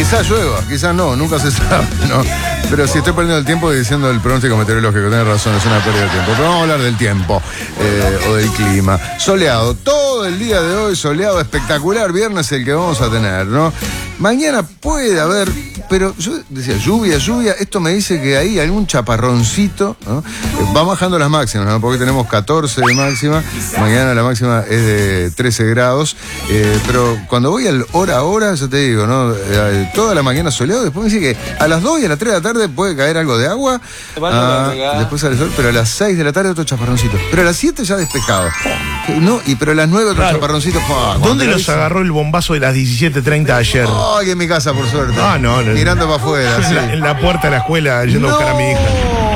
Quizás llueva, quizás no, nunca se sabe, ¿no? Pero si estoy perdiendo el tiempo diciendo el pronóstico meteorológico, tenés razón, es una pérdida de tiempo. Pero vamos a hablar del tiempo o del clima. Soleado, todo el día de hoy soleado, espectacular, viernes el que vamos a tener, ¿no? Mañana puede haber, pero yo decía, lluvia, esto me dice que hay algún chaparroncito, ¿no? Va bajando las máximas, ¿no? Porque tenemos 14 de máxima, mañana la máxima es de 13 grados, pero cuando voy al hora a hora, ya te digo, ¿no? Toda la mañana soleado, después me dice que a las 2 y a las 3 de la tarde puede caer algo de agua, después sale el sol, pero a las 6 de la tarde otro chaparroncito, pero a las 7 ya despejado, no, pero a las 9 otro chaparroncito. ¿Dónde los agarró el bombazo de las 17:30 ayer? Ay, en mi casa, por suerte. No. Mirando para afuera. Sí. En la puerta de la escuela, yendo a buscar a mi hija.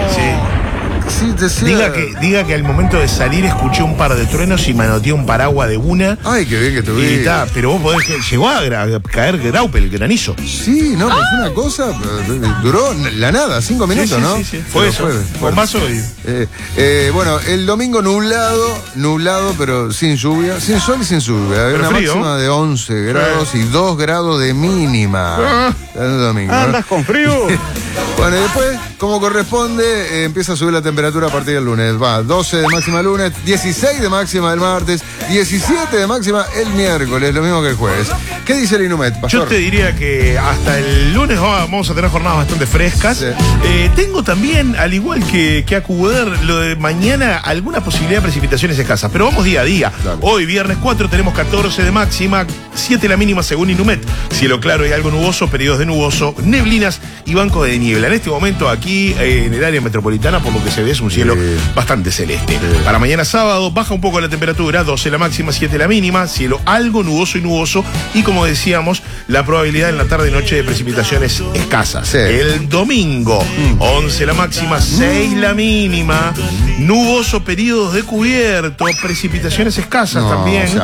Sí. Sí, Diga que al momento de salir escuché un par de truenos y manoteé un paraguas de una. Ay, qué bien que estuviste. Pero vos podés llegó a caer graupel, granizo. Sí, no, fue una cosa, duró la nada, 5 minutos, sí, ¿no? Sí. Fue eso. Bombazo y... bueno, el domingo nublado, pero sin lluvia, sin sol y sin lluvia. Había una frío. Máxima de 11 grados y 2 grados de mínima. El domingo. ¿Andas con frío? Bueno, y después, como corresponde, empieza a subir la temperatura a partir del lunes. Va, 12 de máxima el lunes, 16 de máxima el martes, 17 de máxima el miércoles, lo mismo que el jueves. ¿Qué dice el Inumet, pastor? Yo te diría que hasta el lunes vamos a tener jornadas bastante frescas. Sí. Tengo también, al igual que Acuder, lo de mañana, alguna posibilidad de precipitaciones escasas. Pero vamos día a día. Dale. Hoy, viernes 4, tenemos 14 de máxima, 7 la mínima según Inumet. Cielo claro y algo nuboso, periodos de nuboso, neblinas y bancos de niebla. En este momento aquí en el área metropolitana, por lo que se ve, es un cielo bastante celeste. Para mañana sábado baja un poco la temperatura, 12 la máxima, 7 la mínima, cielo algo nuboso y como decíamos, la probabilidad en la tarde y noche de precipitaciones escasas. Sí. El domingo, 11 la máxima, 6 la mínima, nuboso, periodos de cubierto, precipitaciones escasas también. Sí,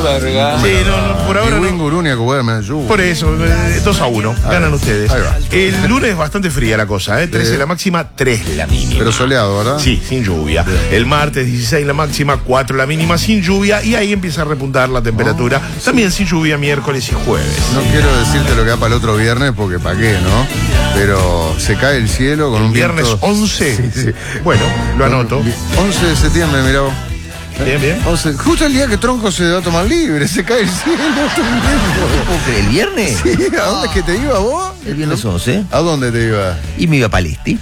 por ahora no. Por eso, 2-1, ganan ustedes. Ahí va. El lunes bastante fría la cosa, 13 la máxima, 3 la mínima. Pero soleado, ¿verdad? Sí, sin lluvia. El martes 16 la máxima, 4 la mínima, sin lluvia, y ahí empieza a repuntar la temperatura, también sin lluvia miércoles y jueves. No quiero decirte lo que va para el otro viernes, porque para qué, ¿no? Pero se cae el cielo con un Viernes viento... 11. Sí. Bueno, lo anoto. 11 de septiembre, mirá vos. Bien. 11, justo el día que Tronco se va a tomar libre, se cae el cielo. ¿El viernes? Sí, ¿a dónde es que te iba vos? El viernes 11. ¿A dónde te iba? Y me iba a Palesti.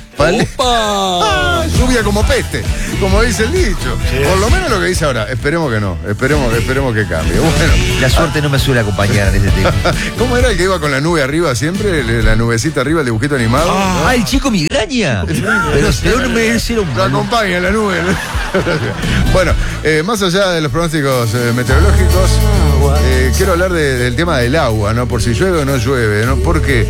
Lluvia como peste, como dice el dicho. Sí. Por lo menos lo que dice ahora. Esperemos que no, esperemos que cambie. Bueno. La suerte no me suele acompañar en ese tema. ¿Cómo era el que iba con la nube arriba siempre? La nubecita arriba, el dibujito animado. Ah, el chico migraña. Pero no me hicieron. Lo acompaña la nube. Bueno, más allá de los pronósticos meteorológicos, quiero hablar del tema del agua, ¿no? Por si llueve o no llueve, ¿no?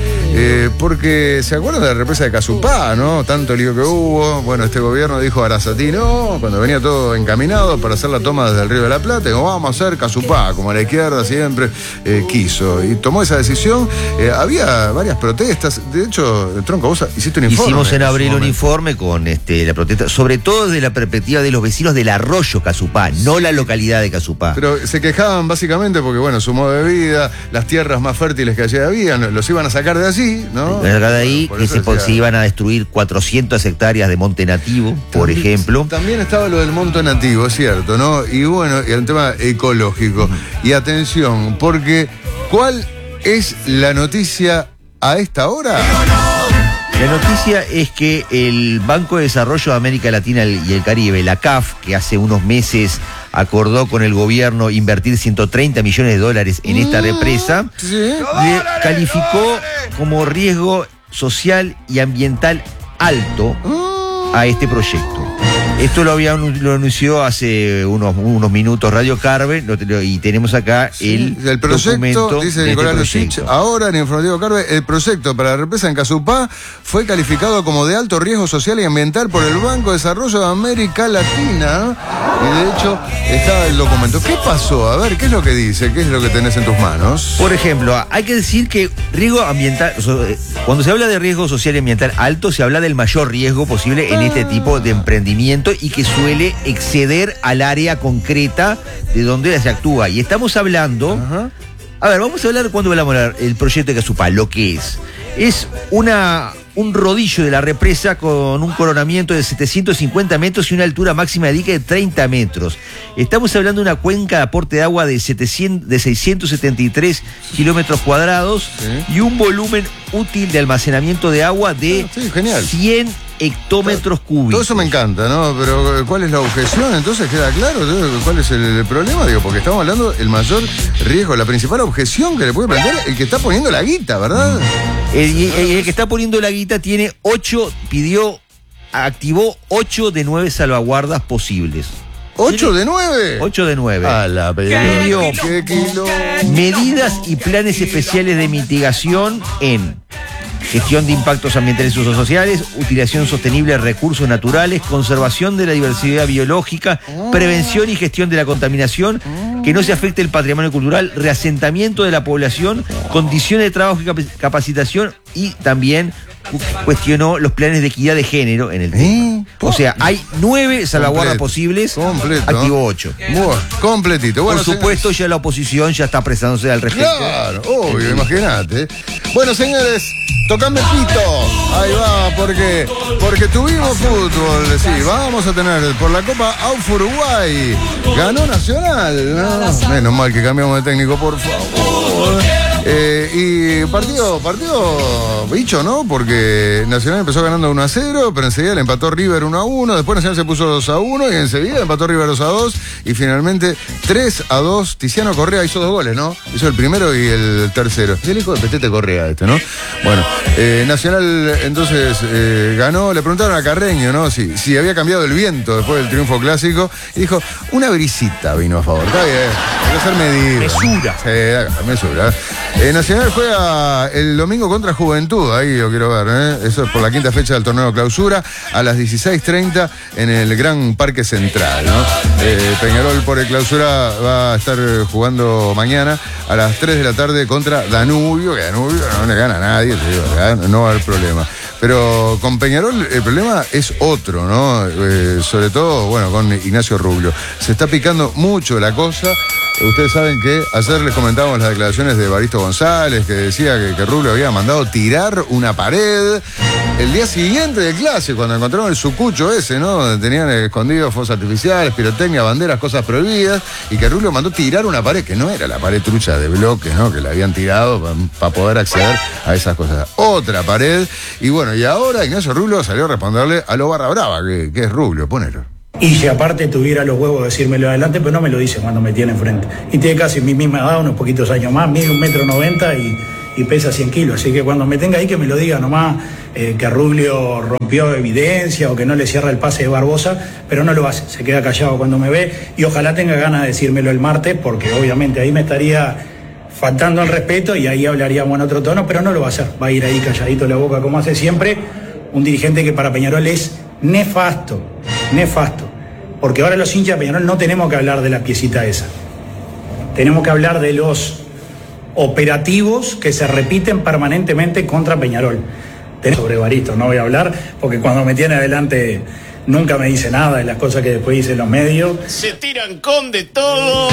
Porque se acuerdan de la represa de Casupá, ¿no? Tanto lío que hubo. Bueno, este gobierno dijo Arasatí no, cuando venía todo encaminado para hacer la toma desde el Río de la Plata, digo, vamos a hacer Casupá, como la izquierda siempre quiso. Y tomó esa decisión. Había varias protestas. De hecho, Tronco, vos hiciste un informe. Hicimos en abril un informe con la protesta, sobre todo desde la perspectiva de los vecinos del arroyo Casupá, no la localidad de Casupá. Pero se quejaban básicamente porque, bueno, su modo de vida, las tierras más fértiles que allí habían, los iban a sacar de allí, ¿no? De ahí Por que eso se iban a destruir 400 hectáreas de monte nativo, por ejemplo. También estaba lo del monte nativo, es cierto, ¿no? Y bueno, y el tema ecológico. Y atención, porque ¿cuál es la noticia a esta hora? La noticia es que el Banco de Desarrollo de América Latina y el Caribe, la CAF, que hace unos meses acordó con el gobierno invertir $130 millones en esta represa, le calificó como riesgo social y ambiental alto a este proyecto. Esto lo anunció hace unos minutos Radio Carve, y tenemos acá el proyecto, dice Nicolás Lucich, proyecto. ahora en Informativo Carve, el proyecto para la represa en Casupá fue calificado como de alto riesgo social y ambiental por el Banco de Desarrollo de América Latina, y de hecho está el documento. ¿Qué pasó? A ver, ¿qué es lo que dice? ¿Qué es lo que tenés en tus manos? Por ejemplo, hay que decir que riesgo ambiental, cuando se habla de riesgo social y ambiental alto, se habla del mayor riesgo posible en este tipo de emprendimiento y que suele exceder al área concreta de donde se actúa. Y estamos hablando A ver, vamos a hablar cuando hablamos del proyecto de Casupá, lo que es. Es un rodillo de la represa con un coronamiento de 750 metros y una altura máxima de dique de 30 metros. Estamos hablando de una cuenca de aporte de agua de 673 kilómetros cuadrados, ¿sí? Y un volumen útil de almacenamiento de agua de 100 hectómetros cúbicos. Todo eso me encanta, ¿no? Pero ¿cuál es la objeción? Entonces queda claro cuál es el problema, digo, porque estamos hablando del mayor riesgo, la principal objeción que le puede plantear el que está poniendo la guita, ¿verdad? El que está poniendo la guita tiene activó 8 de 9 salvaguardas posibles. ¿8 de 9? 8 de 9. A la pidió medidas y planes especiales de mitigación en gestión de impactos ambientales y usos sociales, utilización sostenible de recursos naturales, conservación de la diversidad biológica, prevención y gestión de la contaminación, que no se afecte el patrimonio cultural, reasentamiento de la población, condiciones de trabajo y capacitación, y también cuestionó los planes de equidad de género en el tema. O sea, hay 9 salvaguardas posibles, activó 8. Bueno, completito. Bueno, por supuesto, ya la oposición ya está prestándose al respecto. Claro, obvio, imagínate. Bueno, señores, tocame pito. Ahí va, porque tuvimos fútbol, sí, vamos a tener por la Copa AUF Uruguay. Ganó Nacional, ¿no? Menos mal que cambiamos de técnico, por favor. Y partido bicho, ¿no? Porque Nacional empezó ganando 1-0, pero enseguida le empató River 1-1, después Nacional se puso 2-1 y enseguida empató River 2-2 y finalmente 3-2. Tiziano Correa hizo 2 goles, ¿no? Hizo el primero y el tercero. Es el hijo de Petete Correa ¿no? Bueno, Nacional entonces ganó, le preguntaron a Carreño, ¿no? Si había cambiado el viento después del triunfo clásico y dijo, una brisita vino a favor. Está bien, hay que ser medido. Mesura. Sí, mesura. Nacional juega el domingo contra Juventud, ahí lo quiero ver, ¿eh? Eso es por la 5ª fecha del torneo clausura, a las 16:30 en el Gran Parque Central, ¿no? Peñarol por el clausura va a estar jugando mañana a las 3 de la tarde contra Danubio, que Danubio no le gana a nadie, te digo, no va a haber problema. Pero con Peñarol el problema es otro, ¿no? Sobre todo, bueno, con Ignacio Rubio. Se está picando mucho la cosa. Ustedes saben que ayer les comentábamos las declaraciones de Evaristo González, que decía que Rubio había mandado tirar una pared el día siguiente del clásico, cuando encontraron el sucucho ese, ¿no? Donde tenían escondidos fuegos artificiales, pirotecnia, banderas, cosas prohibidas, y que Rubio mandó tirar una pared, que no era la pared trucha de bloques, ¿no? Que la habían tirado para poder acceder a esas cosas. Otra pared, y bueno, y ahora Ignacio Rubio salió a responderle a lo barra brava, que es Rubio, ponelo. Y si aparte tuviera los huevos de decírmelo adelante, pues no me lo dice cuando me tiene enfrente. Y tiene casi mi misma edad, unos poquitos años más, mide 1,90 m y pesa 100 kilos. Así que cuando me tenga ahí que me lo diga nomás, que Rubio rompió evidencia o que no le cierra el pase de Barbosa, pero no lo hace, se queda callado cuando me ve y ojalá tenga ganas de decírmelo el martes, porque obviamente ahí me estaría faltando el respeto y ahí hablaríamos en otro tono, pero no lo va a hacer, va a ir ahí calladito la boca como hace siempre, un dirigente que para Peñarol es nefasto, porque ahora los hinchas de Peñarol no tenemos que hablar de la piecita esa, tenemos que hablar de los operativos que se repiten permanentemente contra Peñarol. Sobre Evaristo no voy a hablar, porque cuando me tiene adelante nunca me dice nada de las cosas que después dicen los medios. Se tiran con de todo.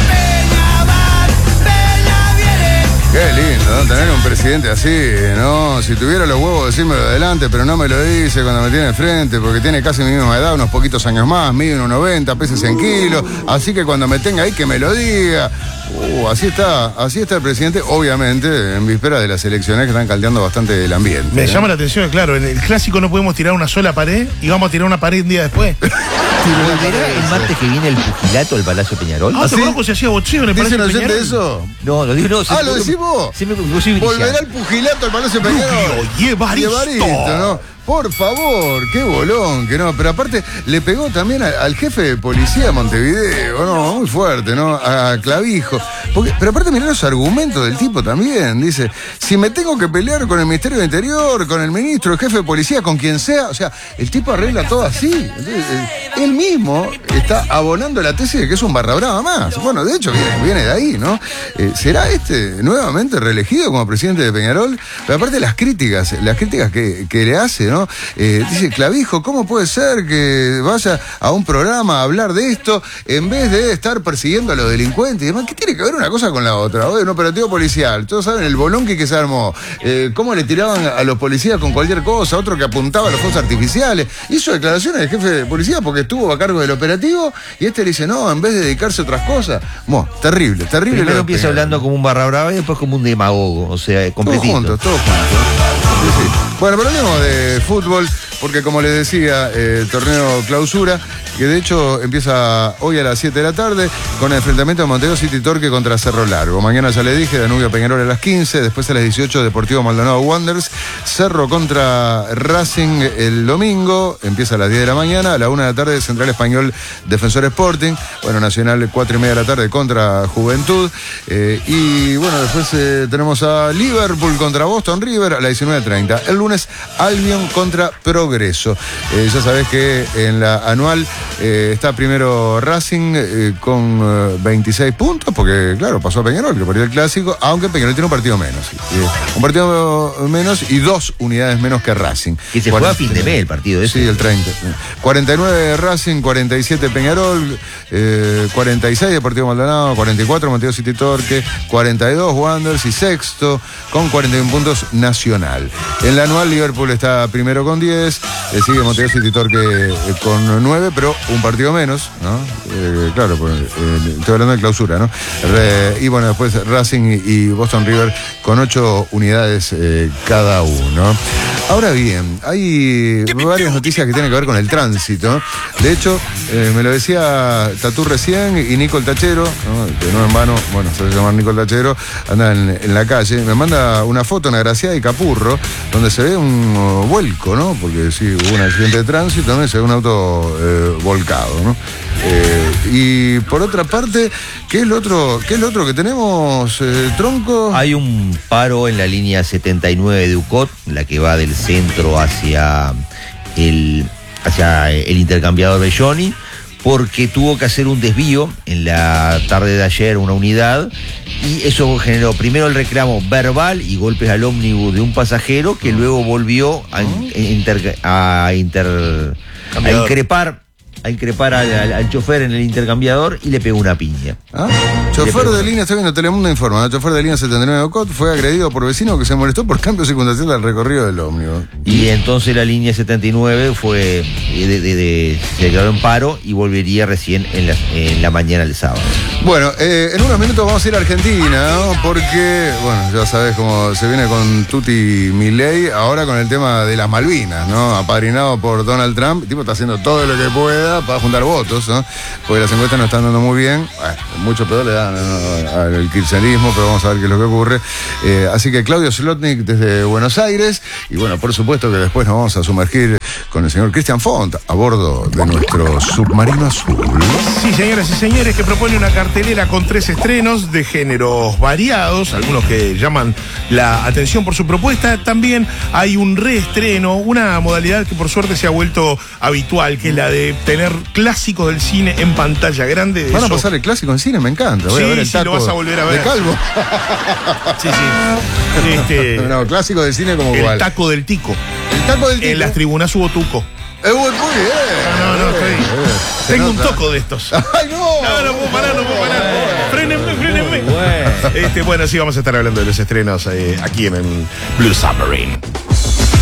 Qué lindo, ¿no? Tener un presidente así, ¿no? Si tuviera los huevos, decírmelo adelante, pero no me lo dice cuando me tiene enfrente, porque tiene casi mi misma edad, unos poquitos años más, mide 1,90, pesa 100 kilos, así que cuando me tenga ahí que me lo diga. Así está el presidente, obviamente, en víspera de las elecciones que están caldeando bastante el ambiente. Me llama la atención, claro, en el clásico no podemos tirar una sola pared y vamos a tirar una pared un día después. ¿Volverá el martes que viene el pugilato al Palacio Peñarol? ¿Te acuerdas que se hacía boxeo en el Palacio Peñarol? ¿Dicen eso? No, lo digo, no. ¿Lo decís vos? ¿Volverá el pugilato al Palacio Peñarol? Y Evaristo, ¿no? Por favor, qué bolón, que no. Pero aparte, le pegó también al jefe de policía de Montevideo, ¿no? Muy fuerte, ¿no? A Clavijo. Pero aparte, mirá los argumentos del tipo también. Dice, si me tengo que pelear con el Ministerio del Interior, con el ministro, el jefe de policía, con quien sea, o sea, el tipo arregla todo así. Entonces, él mismo está abonando la tesis de que es un barra brava más. Bueno, de hecho, viene de ahí, ¿no? ¿Será nuevamente reelegido como presidente de Peñarol? Pero aparte, las críticas que le hace, ¿no? ¿no? Dice, Clavijo, ¿cómo puede ser que vaya a un programa a hablar de esto en vez de estar persiguiendo a los delincuentes? Y demás, ¿qué tiene que ver una cosa con la otra? Hoy un operativo policial, todos saben el bolonqui que se armó, cómo le tiraban a los policías con cualquier cosa, otro que apuntaba a los fuegos artificiales. Hizo declaraciones del jefe de policía porque estuvo a cargo del operativo y le dice, no, en vez de dedicarse a otras cosas. Bueno, terrible. Primero empieza hablando como un barra brava y después como un demagogo, o sea, completito. Todos juntos. Sí. Bueno, pero hablemos de fútbol, porque como les decía, torneo clausura, que de hecho empieza hoy a las 7 de la tarde con el enfrentamiento de Montevideo City Torque contra Cerro Largo. Mañana ya le dije, Danubio Peñarol a las 15, después a las 18 Deportivo Maldonado Wanderers, Cerro contra Racing el domingo, empieza a las 10 de la mañana, a la 1 de la tarde Central Español Defensor Sporting, bueno, Nacional 4:30 de la tarde contra Juventud, y bueno, después tenemos a Liverpool contra Boston River a las 19:30. El lunes Albion contra Progreso. Ya sabés que en la anual está primero Racing con 26 puntos, porque claro, pasó a Peñarol, que perdió el clásico, aunque Peñarol tiene un partido menos. Un partido menos y 2 unidades menos que Racing. Que se juega a fin de mes el partido ese. Sí, el 30. 49 Racing, 47 Peñarol, 46 Deportivo Maldonado, 44 Montevideo City Torque, 42 Wanderers y sexto con 41 puntos Nacional. En la anual Liverpool está primero con 10, sigue Montevideo City Torque con 9, pero un partido menos, ¿no? Claro, estoy hablando de clausura, ¿no? Y bueno, después Racing y Boston River con 8 unidades cada uno. Ahora bien, hay varias noticias que tienen que ver con el tránsito. De hecho, me lo decía Tatú recién y Nico el Tachero, ¿no? Que no en vano, bueno, se va a llamar Nico el Tachero, anda en la calle, me manda una foto en Agraciada y Capurro, donde se ve un vuelco, ¿no? Porque sí, hubo un accidente de tránsito, ¿no? Y se ve un auto volcado, ¿no? Y por otra parte, ¿qué es lo otro que tenemos, Tronco? Hay un paro en la línea 79 de UCOT, la que va del centro hacia el intercambiador Belloni, porque tuvo que hacer un desvío en la tarde de ayer una unidad y eso generó primero el reclamo verbal y golpes al ómnibus de un pasajero que luego volvió a increpar al chofer en el intercambiador y le pegó una piña. Chofer de línea, estoy viendo Telemundo informa, el chofer de línea 79 de Ocot fue agredido por vecino que se molestó por cambio circunstancial del recorrido del ómnibus. Y entonces la línea 79 fue se declaró en paro y volvería recién en la mañana del sábado. Bueno, en unos minutos vamos a ir a Argentina, ¿no? Porque, bueno, ya sabes cómo se viene con Tutti Milei, ahora con el tema de las Malvinas, ¿no? Apadrinado por Donald Trump, el tipo está haciendo todo lo que pueda para juntar votos, ¿no? Porque las encuestas no están dando muy bien, mucho peor le dan al kirchnerismo, pero vamos a ver qué es lo que ocurre. Así que Claudio Zlotnik desde Buenos Aires, y bueno, por supuesto que después nos vamos a sumergir con el señor Cristian Font a bordo de nuestro submarino azul. Sí, señoras y señores, que propone una cartelera con 3 estrenos de géneros variados, algunos que llaman la atención por su propuesta. También hay un reestreno, una modalidad que por suerte se ha vuelto habitual, que es la de tener clásicos del cine en pantalla grande. Van a pasar el clásico en cine, me encanta. Voy a ver el taco lo vas a volver a ver. De Calvo. Sí. No, clásico del cine como el cuál. Taco del Tico. El taco del Tico. En las tribunas hubo tuco. Muy bien. No, tengo un toco de estos. ¡Ay, no! No puedo parar. Frénenme. Bueno, sí, vamos a estar hablando de los estrenos aquí en el Blue Submarine.